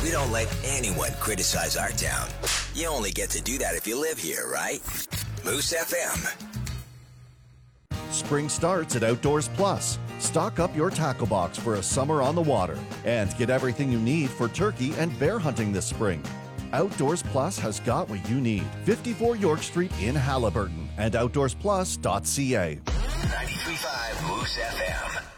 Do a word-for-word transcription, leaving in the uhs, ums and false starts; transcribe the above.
We don't let anyone criticize our town. You only get to do that if you live here, right? Moose F M. Spring starts at Outdoors Plus. Stock up your tackle box for a summer on the water and get everything you need for turkey and bear hunting this spring. Outdoors Plus has got what you need. fifty-four York Street in Halliburton and outdoors plus dot c a. ninety-three point five Moose F M.